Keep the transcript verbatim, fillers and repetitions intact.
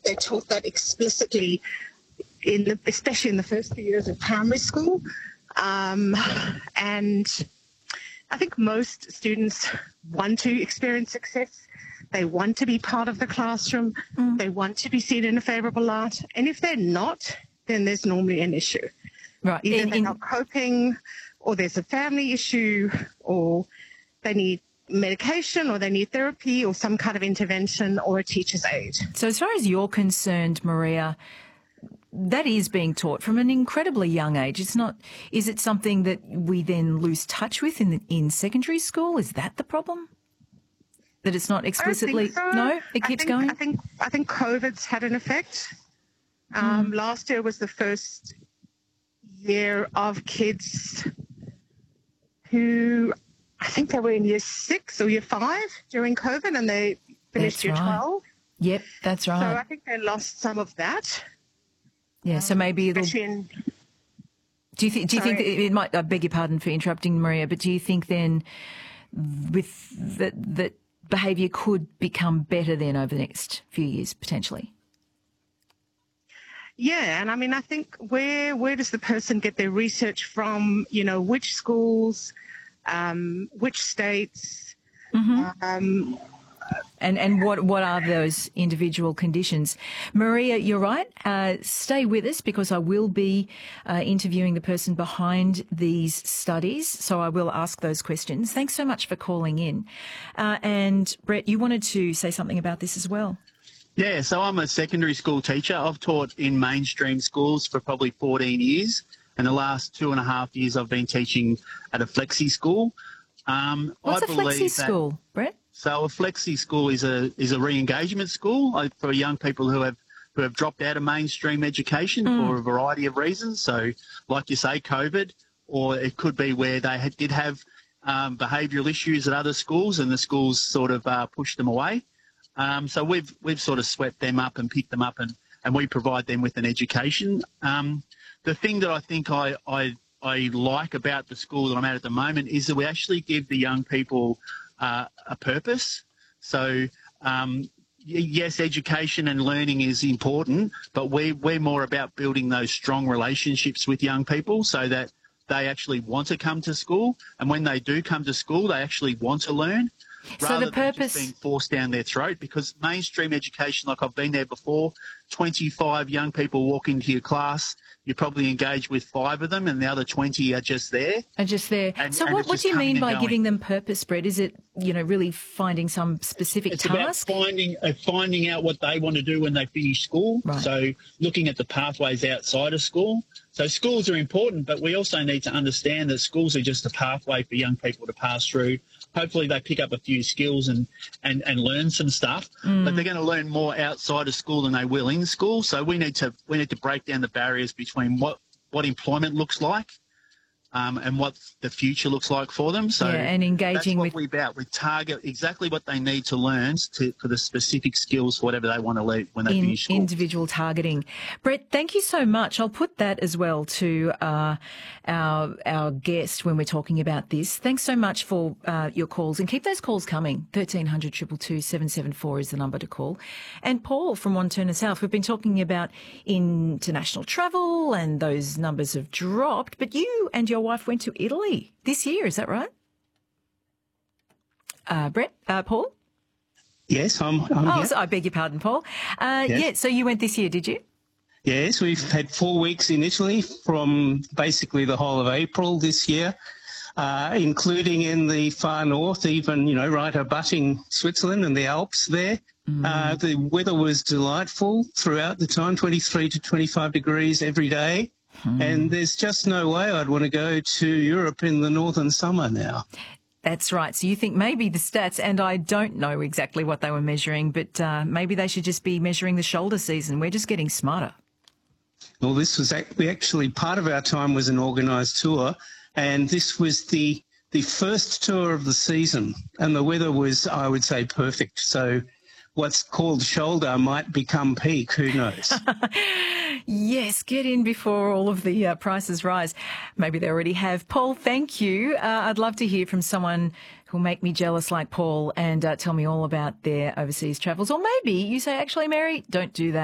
they're taught that explicitly, in the, especially in the first few years of primary school. Um, and I think most students want to experience success. They want to be part of the classroom. Mm. They want to be seen in a favourable light. And if they're not, then there's normally an issue. Right. Either in, they're in... not coping, or there's a family issue, or they need medication, or they need therapy, or some kind of intervention, or a teacher's aid. So as far as you're concerned, Maria, that is being taught from an incredibly young age. It's not. Is it something that we then lose touch with in the, in secondary school? Is that the problem? That it's not explicitly. I don't think so. No, it keeps I think, going. I think I think COVID's had an effect. Um, mm. Last year was the first year of kids who, I think they were in year six or year five during COVID, and they finished that's year right. twelve. Yep, that's right. So I think they lost some of that. Yeah, so maybe it'll. In, do you think? Do you sorry. think that it might? I beg your pardon for interrupting, Maria, but do you think then, with that that behaviour could become better then over the next few years potentially? Yeah, and I mean, I think where where does the person get their research from? You know, which schools, um, which states. Mm-hmm. Um, And and what, what are those individual conditions? Maria, you're right. Uh, stay with us because I will be uh, interviewing the person behind these studies, so I will ask those questions. Thanks so much for calling in. Uh, and Brett, you wanted to say something about this as well. Yeah, so I'm a secondary school teacher. I've taught in mainstream schools for probably fourteen years, and the last two and a half years I've been teaching at a flexi school. Um, What's I a flexi that, school, Brett? So a flexi school is a is a re-engagement school for young people who have who have dropped out of mainstream education mm. for a variety of reasons. So, like you say, COVID, or it could be where they had, did have um, behavioural issues at other schools, and the schools sort of uh, pushed them away. Um, so we've we've sort of swept them up and picked them up, and, and we provide them with an education. Um, the thing that I think I, I I like about the school that I'm at at the moment is that we actually give the young people Uh, a purpose. So, um, yes, education and learning is important, but we, we're more about building those strong relationships with young people so that they actually want to come to school. And when they do come to school, they actually want to learn. So the purpose than just being forced down their throat, because mainstream education, like I've been there before, twenty-five young people walk into your class, you probably engage with five of them, and the other twenty are just there. Are just there. And, so and what, what do you mean by going. giving them purpose, Brett? Is it, you know, really finding some specific it's task? About finding, uh, finding out what they want to do when they finish school. Right. So looking at the pathways outside of school. So schools are important, but we also need to understand that schools are just a pathway for young people to pass through. Hopefully they pick up a few skills and, and, and learn some stuff, mm. but they're going to learn more outside of school than they will in school. So we need to we need to break down the barriers between what, what employment looks like um, and what the future looks like for them. So yeah, and engaging that's what with we're about. We target exactly what they need to learn to, for the specific skills for whatever they want to learn when they in, finish school. Individual targeting. Brett, thank you so much. I'll put that as well to uh, our our guest when we're talking about this. Thanks so much for uh, your calls, and keep those calls coming. thirteen hundred, two two two, seven seven four is the number to call. And Paul from Wantirna South, we've been talking about international travel, and those numbers have dropped, but you and your wife went to Italy this year, is that right? Uh, Brett, uh, Paul? Yes, I'm, I'm oh, here. So I beg your pardon, Paul. Uh, yes. Yeah, so you went this year, did you? Yes, we've had four weeks in Italy from basically the whole of April this year, uh, including in the far north, even, you know, right abutting Switzerland and the Alps there. Mm. Uh, the weather was delightful throughout the time, twenty-three to twenty-five degrees every day. Mm. And there's just no way I'd want to go to Europe in the northern summer now. That's right. So you think maybe the stats, and I don't know exactly what they were measuring, but uh, maybe they should just be measuring the shoulder season. We're just getting smarter. Well, this was we actually, part of our time was an organised tour, and this was the the first tour of the season, and the weather was, I would say, perfect. So what's called shoulder might become peak, who knows? Yes, get in before all of the uh, prices rise. Maybe they already have. Paul, thank you. Uh, I'd love to hear from someone who'll make me jealous like Paul and uh, tell me all about their overseas travels. Or maybe you say, actually, Mary, don't do that.